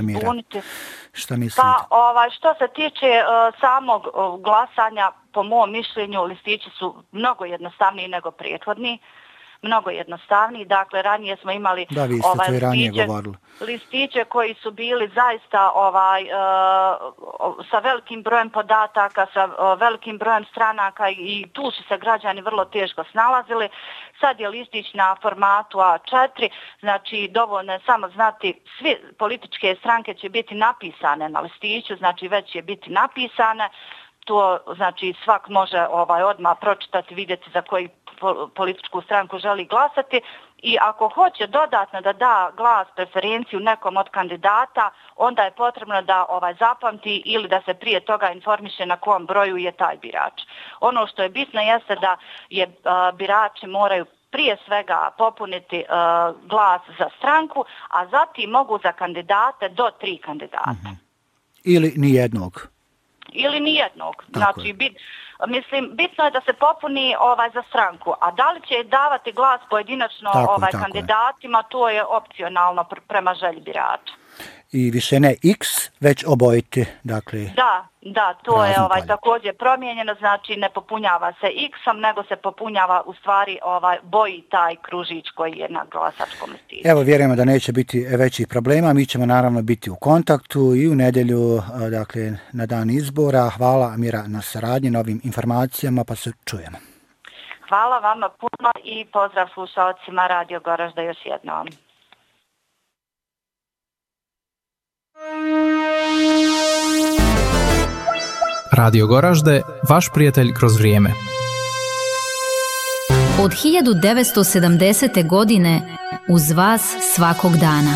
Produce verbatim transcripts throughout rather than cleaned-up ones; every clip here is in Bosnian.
nadopuniti. Šta mislite? Pa, ovaj, što se tiče uh, samog uh, glasanja, po mom mišljenju, listići su mnogo jednostavniji nego prethodni. Mnogo jednostavniji. Dakle, ranije smo imali da, vi ste ovaj, to i ranije listiće, govorili. listiće koji su bili zaista ovaj, uh, sa velikim brojem podataka, sa uh, velikim brojem stranaka i tu su se građani vrlo teško snalazili. Sad je listić na formatu A četiri, znači dovoljno je samo znati, sve političke stranke će biti napisane na listiću, znači već će biti napisane. To znači svak može ovaj odmah pročitati, vidjeti za koji političku stranku želi glasati i ako hoće dodatno da da glas preferenciju nekom od kandidata, onda je potrebno da ovaj zapamti ili da se prije toga informiše na kom broju je taj birač. Ono što je bitno jeste da je uh, birači moraju prije svega popuniti uh, glas za stranku, a zatim mogu za kandidate do tri kandidata. Mm-hmm. Ili nijednog. Ili nijednog. Znači, bit, mislim, bitno je da se popuni ovaj za stranku, a da li će davati glas pojedinačno tako, ovaj tako kandidatima, je. to je opcionalno pr- prema želji birača. I više ne X, već obojiti, dakle... Da, da, to je ovaj, također promijenjeno, znači ne popunjava se X-om, nego se popunjava u stvari ovaj, boji taj kružić koji je na glasačkom listiću. Evo, vjerujemo da neće biti većih problema, mi ćemo naravno biti u kontaktu i u nedjelju, dakle, na dan izbora. Hvala, Amira, na saradnji, na ovim informacijama, pa se čujemo. Hvala vama puno i pozdrav slušalcima Radio Goražda još jednom. Radio Goražde, vaš prijatelj kroz vrijeme. Od hiljadu devetsto sedamdesete. godine uz vas svakog dana.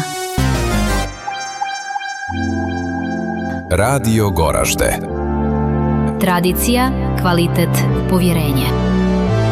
Radio Goražde. Tradicija, kvalitet, povjerenje.